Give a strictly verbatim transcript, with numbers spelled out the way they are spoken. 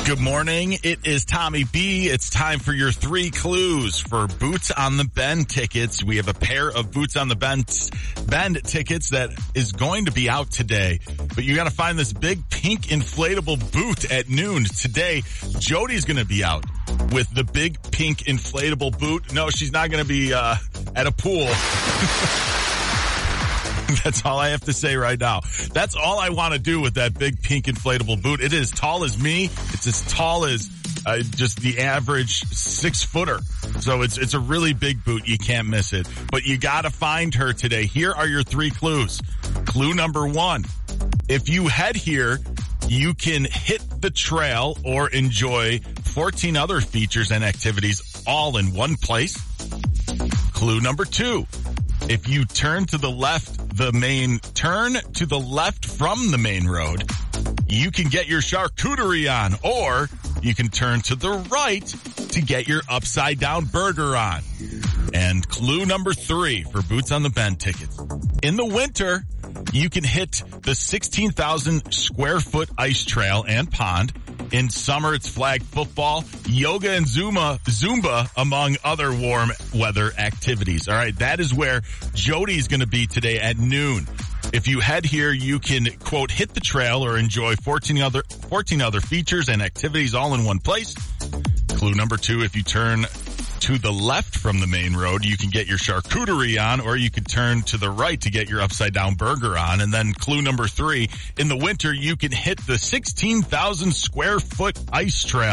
Good morning. It is Tommy B. It's time for your three clues for Boots on the Bend tickets. We have a pair of Boots on the Bend, Bend tickets that is going to be out today. But you got to find this big pink inflatable boot at noon. Today, Jody's going to be out with the big pink inflatable boot. No, she's not going to be uh, at a pool. That's all I have to say right now. That's all I want to do with that big pink inflatable boot. It is as tall as me. It's as tall as uh, just the average six footer. So it's it's a really big boot. You can't miss it. But you got to find her today. Here are your three clues. Clue number one. If you head here, you can hit the trail or enjoy fourteen other features and activities all in one place. Clue number two. If you turn to the left, the main turn to the left from the main road, you can get your charcuterie on, or you can turn to the right to get your upside down burger on. And clue number three for Boots on the Bend tickets. In the winter, you can hit the sixteen thousand square foot ice trail and pond. In summer, it's flag football, yoga, and Zumba, Zumba, among other warm weather activities. All right, that is where Jody's going to be today at noon. If you head here, you can, quote, hit the trail or enjoy fourteen other fourteen other features and activities all in one place. Clue number two, if you turn to the left from the main road, you can get your charcuterie on, or you can turn to the right to get your upside down burger on. And then clue number three, in the winter, you can hit the sixteen thousand square foot ice trail.